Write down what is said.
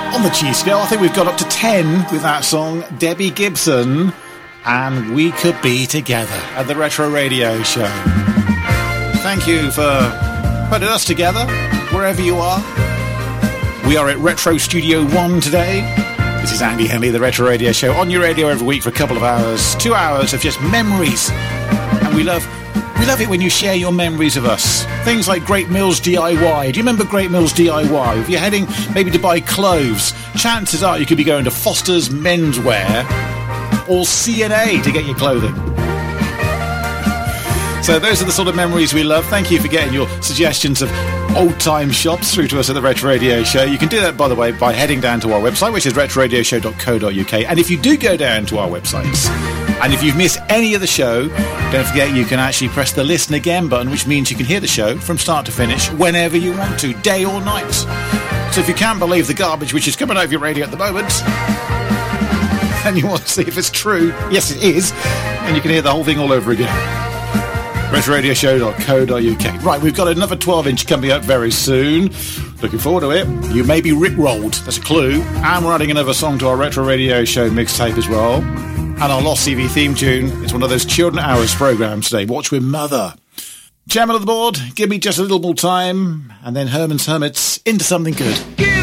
On the G scale, I think we've got up to 10 with that song, Debbie Gibson, and We Could Be Together at the Retro Radio Show. Thank you for putting us together, wherever you are. We are at Retro Studio 1 today. This is Andy Henley, the Retro Radio Show, on your radio every week for a couple of hours. 2 hours of just memories. And we love it when you share your memories of us. Things like Great Mills DIY. Do you remember Great Mills DIY? If you're heading maybe to buy clothes, chances are you could be going to Foster's Menswear or C&A to get your clothing. So those are the sort of memories we love. Thank you for getting your suggestions of old-time shops through to us at the Retro Radio Show. You can do that, by the way, by heading down to our website, which is retroradioshow.co.uk. And if you do go down to our websites, and if you've missed any of the show, don't forget you can actually press the Listen Again button, which means you can hear the show from start to finish whenever you want to, day or night. So if you can't believe the garbage which is coming over your radio at the moment, and you want to see if it's true, yes it is, and you can hear the whole thing all over again. retroradioshow.co.uk. Right, we've got another 12-inch coming up very soon. Looking forward to it. You may be rickrolled, that's a clue. And we're adding another song to our Retro Radio Show mixtape as well. And our Lost CV theme tune. It's one of those Children Hours programmes today. Watch with Mother. Chairman of the board, give me just a little more time. And then Herman's Hermits into something good.